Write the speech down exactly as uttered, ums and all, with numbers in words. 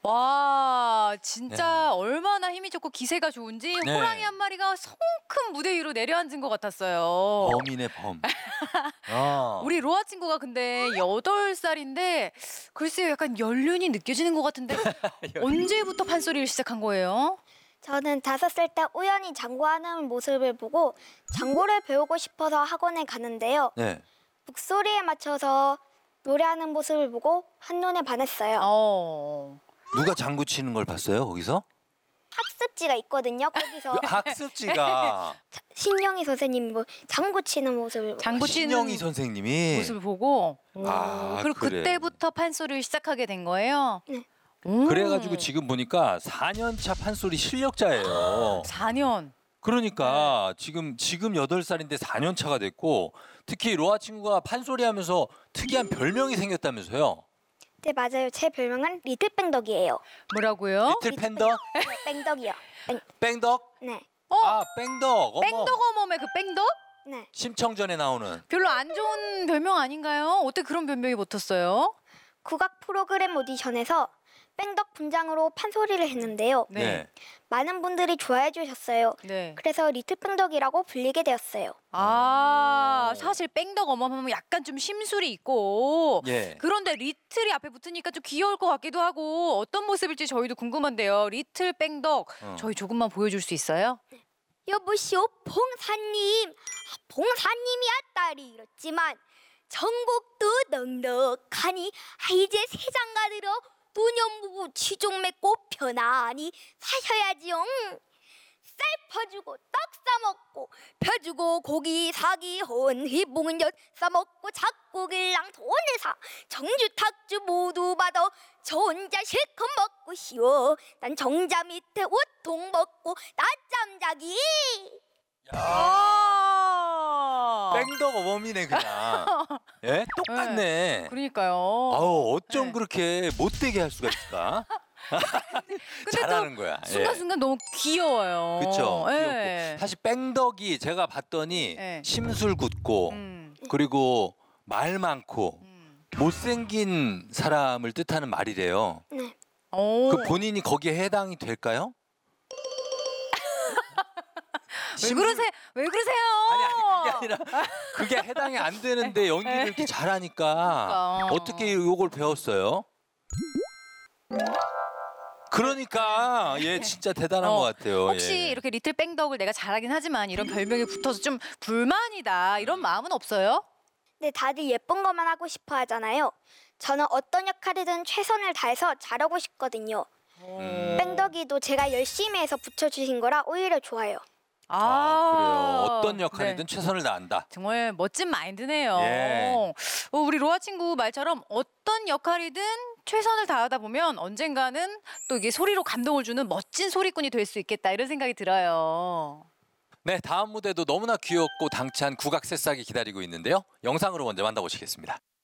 와, 진짜 네. 얼마나 힘이 좋고 기세가 좋은지 네. 호랑이 한 마리가 성큼 무대 위로 내려앉은 것 같았어요. 범이네 범. 어. 우리 로아 친구가 근데 여덟 살인데 글쎄요, 약간 연륜이 느껴지는 것 같은데 언제부터 판소리를 시작한 거예요? 저는 다섯 살 때 우연히 장구하는 모습을 보고 장구를 배우고 싶어서 학원에 가는데요. 네. 목소리에 맞춰서 노래하는 모습을 보고 한눈에 반했어요. 어. 누가 장구 치는 걸 봤어요 거기서? 학습지가 있거든요. 거기서 학습지가 신영희 선생님이 뭐 장구 치는 모습을 장구 치는 신영희 선생님이. 모습을 보고 아, 그리고 그래. 그때부터 판소리를 시작하게 된 거예요? 네. 오. 그래가지고 지금 보니까 사 년 차 판소리 실력자예요. 사 년. 그러니까 네. 지금 지금 여덟 살인데 사 년 차가 됐고 특히 로아 친구가 판소리 하면서 특이한 별명이 생겼다면서요. 네, 맞아요. 제 별명은 리틀 뺑덕이에요. 뭐라고요? 리틀 팬덕? 네, 뺑덕이요. 뺑, 뺑덕? 네. 어? 아 뺑덕. 어머. 뺑덕 어멈의 그 뺑덕? 네. 심청전에 나오는. 별로 안 좋은 별명 아닌가요? 어떻게 그런 별명이 붙었어요? 국악 프로그램 오디션에서 뺑덕 분장으로 판소리를 했는데요. 네. 네. 많은 분들이 좋아해 주셨어요. 네. 그래서 리틀 뺑덕이라고 불리게 되었어요. 아, 오. 사실 뺑덕 어멈하면 약간 좀 심술이 있고 예. 그런데 리틀이 앞에 붙으니까 좀 귀여울 것 같기도 하고 어떤 모습일지 저희도 궁금한데요. 리틀 뺑덕 어. 저희 조금만 보여줄 수 있어요? 여보시오 봉사님. 아, 봉사님이야 딸이 이렇지만 전국도 넉넉하니 아, 이제 세장가 들어 노년부부 쥐종 맺고 편안히 사셔야지요. 쌀 퍼주고 떡 싸먹고 펴주고 고기 사기 혼휘봉은 엿 싸먹고 작고길랑 돈을 사 정주 탁주 모두 받아 저 혼자 실컷 먹고 쉬워. 난 정자 밑에 옷통 벗고 낮잠 자기. 아, 뺑덕 어멈이네 그냥. 예? 똑같네. 그러니까요. 아우 어쩜 네. 그렇게 못되게 할 수가 있을까? 근데 잘하는 또 거야. 순간순간 너무 귀여워요. 그렇죠. 예. 귀엽고. 사실 뺑덕이 제가 봤더니 네. 심술 굳고 음, 그리고 말 많고 음. 못생긴 사람을 뜻하는 말이래요. 네. 오. 그 본인이 거기에 해당이 될까요? 왜 그러세요? 왜 그러세요? 아니 아니 그게 아니라 그게 해당이 안 되는데 연기를 이렇게 잘하니까 그러니까. 어떻게 요걸 배웠어요? 그러니까 얘 진짜 대단한 어, 것 같아요. 혹시 예. 이렇게 리틀 뺑덕을 내가 잘하긴 하지만 이런 별명이 붙어서 좀 불만이다 이런 마음은 없어요? 근데 다들 예쁜 것만 하고 싶어 하잖아요. 저는 어떤 역할이든 최선을 다해서 잘하고 싶거든요. 음. 뺑덕이도 제가 열심히 해서 붙여주신 거라 오히려 좋아요. 아, 그래요. 어떤 네. 역할이든 최선을 다한다. 정말 멋진 마인드네요. 예. 어, 우리 로아 친구 말처럼 어떤 역할이든 최선을 다하다 보면 언젠가는 또 이게 소리로 감동을 주는 멋진 소리꾼이 될 수 있겠다 이런 생각이 들어요. 네, 다음 무대도 너무나 귀엽고 당찬 국악 새싹이 기다리고 있는데요. 영상으로 먼저 만나보시겠습니다.